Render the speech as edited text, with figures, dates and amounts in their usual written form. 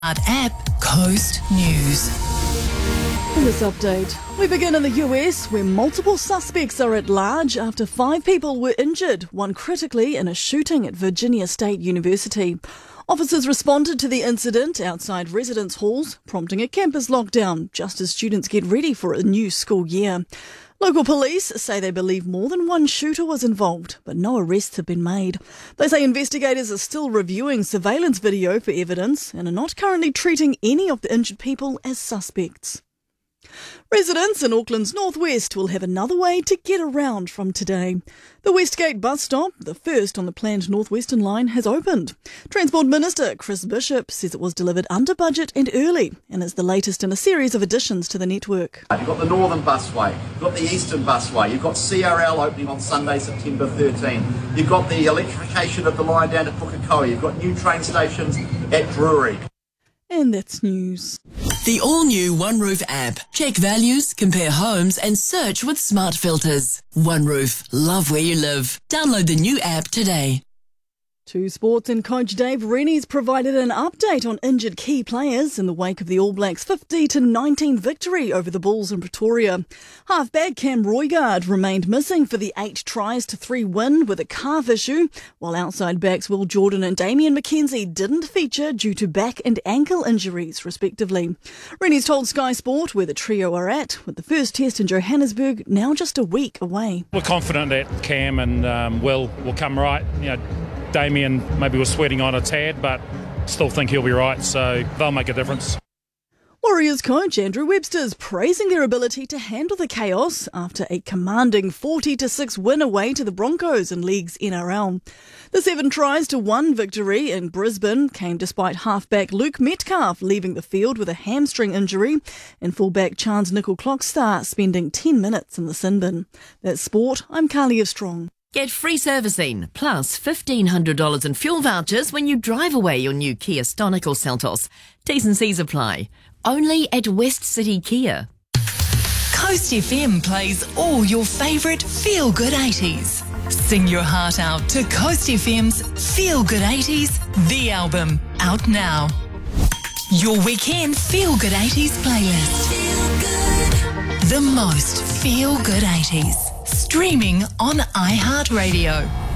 App Coast News. In this update, we begin in the US, where multiple suspects are at large after 5 people were injured, one critically in a shooting at Virginia State University. Officers responded to the incident outside residence halls, prompting a campus lockdown just as students get ready for a new school year. Local police say they believe more than one shooter was involved, but no arrests have been made. They say investigators are still reviewing surveillance video for evidence and are not currently treating any of the injured people as suspects. Residents in Auckland's northwest will have another way to get around from today. The Westgate bus stop, the first on the planned Northwestern line, has opened. Transport Minister Chris Bishop says it was delivered under budget and early and is the latest in a series of additions to the network. You've got the Northern Busway, you've got the Eastern Busway, you've got CRL opening on Sunday, September 13. You've got the electrification of the line down at Pukekohe, you've got new train stations at Drury. And that's news. The all-new OneRoof app. Check values, compare homes and search with smart filters. OneRoof. Love where you live. Download the new app today. To sports, and coach Dave Rennie's provided an update on injured key players in the wake of the All Blacks' 50-19 victory over the Bulls in Pretoria. Halfback Cam Roigard remained missing for the 8-3 win with a calf issue, while outside backs Will Jordan and Damian McKenzie didn't feature due to back and ankle injuries, respectively. Rennie's told Sky Sport where the trio are at, with the first test in Johannesburg now just a week away. We're confident that Cam and Will come right. Damien maybe was sweating on a tad, but still think he'll be right, so they'll make a difference. Warriors coach Andrew Webster's praising their ability to handle the chaos after a commanding 40-6 win away to the Broncos in League's NRL. The 7-1 victory in Brisbane came despite halfback Luke Metcalf leaving the field with a hamstring injury and fullback Chance Nickel-Clockstar spending 10 minutes in the sin bin. That's sport. I'm Carly Strong. Get free servicing, plus $1,500 in fuel vouchers when you drive away your new Kia Stonic or Seltos. T's and C's apply. Only at West City Kia. Coast FM plays all your favourite feel-good 80s. Sing your heart out to Coast FM's Feel Good 80s, the album, out now. Your weekend Feel Good 80s playlist. The most feel-good 80s. Streaming on iHeartRadio.